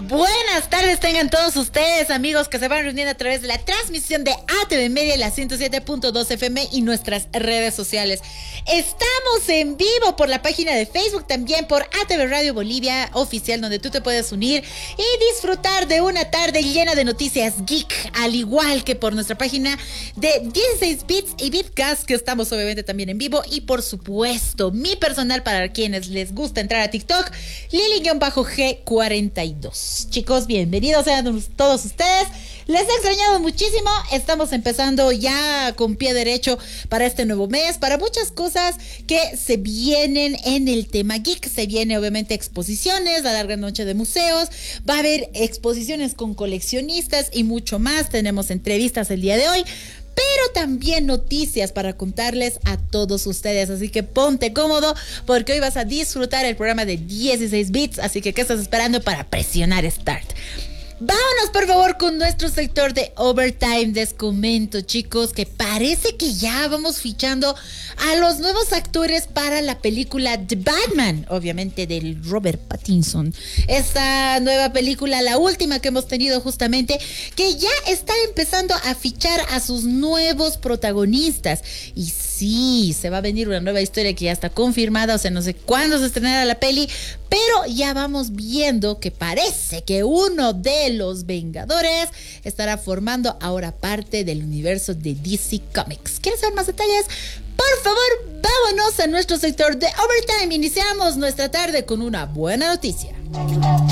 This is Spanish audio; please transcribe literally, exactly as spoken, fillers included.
Buenas tardes tengan todos ustedes, amigos que se van reuniendo a través de la transmisión de A T V Media, la ciento siete punto dos F M y nuestras redes sociales. Estamos en vivo por la página de Facebook, también por A T V Radio Bolivia Oficial, donde tú te puedes unir y disfrutar de una tarde llena de noticias geek, al igual que por nuestra página de dieciséis bits y Bitcast, que estamos obviamente también en vivo, y por supuesto, mi personal para quienes les gusta entrar a TikTok, Lili-G cuarenta y dos. Chicos, bienvenidos sean todos ustedes. Les he extrañado muchísimo. Estamos empezando ya con pie derecho para este nuevo mes, para muchas cosas que se vienen en el tema geek. Se viene obviamente exposiciones, la larga noche de museos, va a haber exposiciones con coleccionistas y mucho más. Tenemos entrevistas el día de hoy, pero también noticias para contarles a todos ustedes. Así que ponte cómodo porque hoy vas a disfrutar el programa de dieciséis bits. Así que, ¿qué estás esperando para presionar Start? Vámonos por favor con nuestro sector de Overtime. Les comento, chicos, que parece que ya vamos fichando a los nuevos actores para la película The Batman, obviamente del Robert Pattinson. Esta nueva película, la última que hemos tenido justamente, que ya está empezando a fichar a sus nuevos protagonistas. Y sí, se va a venir una nueva historia que ya está confirmada, o sea, no sé cuándo se estrenará la peli, pero ya vamos viendo que parece que uno de los Vengadores estará formando ahora parte del universo de D C Comics. ¿Quieres saber más detalles? Por favor, vámonos a nuestro sector de Overtime. Iniciamos nuestra tarde con una buena noticia.